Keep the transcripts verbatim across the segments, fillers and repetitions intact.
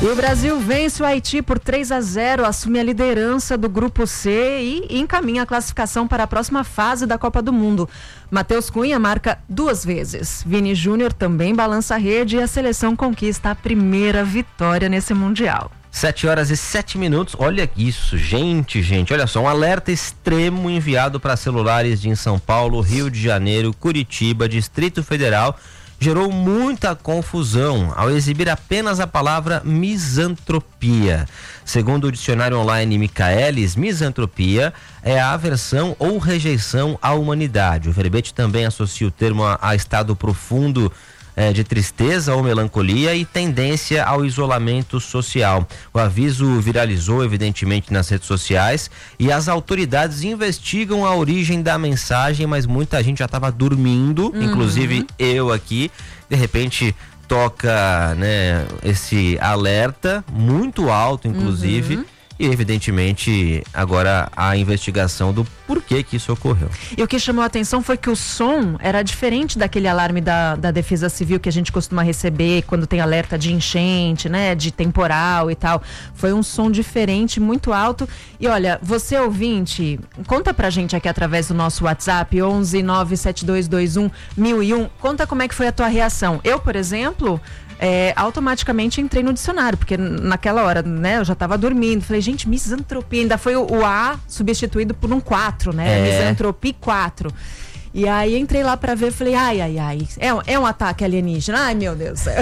E o Brasil vence o Haiti por três a zero, assume a liderança do Grupo C e encaminha a classificação para a próxima fase da Copa do Mundo. Matheus Cunha marca duas vezes. Vini Júnior também balança a rede e a seleção conquista a primeira vitória nesse Mundial. Sete horas e sete minutos, olha isso, gente, gente, olha só, um alerta extremo enviado para celulares de São Paulo, Rio de Janeiro, Curitiba, Distrito Federal, gerou muita confusão ao exibir apenas a palavra misantropia. Segundo o dicionário online Michaelis, misantropia é a aversão ou rejeição à humanidade. O verbete também associa o termo a, a estado profundo É, de tristeza ou melancolia e tendência ao isolamento social. O aviso viralizou evidentemente nas redes sociais e as autoridades investigam a origem da mensagem, mas muita gente já estava dormindo, uhum. inclusive eu aqui, de repente toca, né, esse alerta muito alto, inclusive, uhum. E evidentemente agora a investigação do porquê que isso ocorreu. E o que chamou a atenção foi que o som era diferente daquele alarme da, da Defesa Civil que a gente costuma receber quando tem alerta de enchente, né, de temporal e tal. Foi um som diferente, muito alto. E olha, você ouvinte, conta pra gente aqui através do nosso WhatsApp onze nove sete dois dois um mil e um, conta como é que foi a tua reação. Eu, por exemplo, É, automaticamente entrei no dicionário, porque naquela hora, né, eu já tava dormindo, falei, gente, misantropia, ainda foi o, o A substituído por um quatro, né, é. Misantropia quatro. E aí entrei lá pra ver, falei, ai, ai, ai, é um, é um ataque alienígena, ai meu Deus do céu.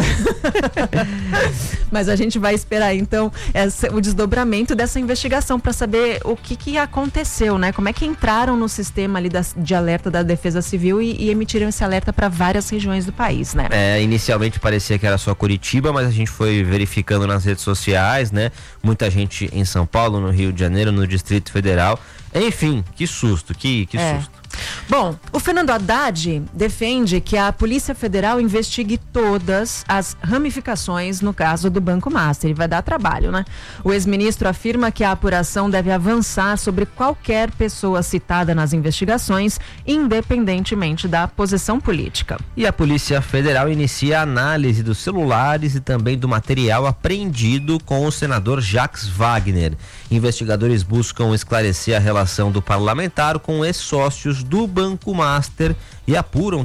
Mas a gente vai esperar então essa, o desdobramento dessa investigação pra saber o que que aconteceu, né? Como é que entraram no sistema ali da, de alerta da Defesa Civil e, e emitiram esse alerta pra várias regiões do país, né? É, inicialmente parecia que era só Curitiba, mas a gente foi verificando nas redes sociais, né? Muita gente em São Paulo, no Rio de Janeiro, no Distrito Federal. Enfim, que susto, que, que é. susto. Bom, o Fernando Haddad defende que a Polícia Federal investigue todas as ramificações no caso do Banco Master. Ele vai dar trabalho, né? O ex-ministro afirma que a apuração deve avançar sobre qualquer pessoa citada nas investigações, independentemente da posição política. E a Polícia Federal inicia a análise dos celulares e também do material apreendido com o senador Jacques Wagner. Investigadores buscam esclarecer a relação do parlamentar com ex-sócios do Banco Master e apuram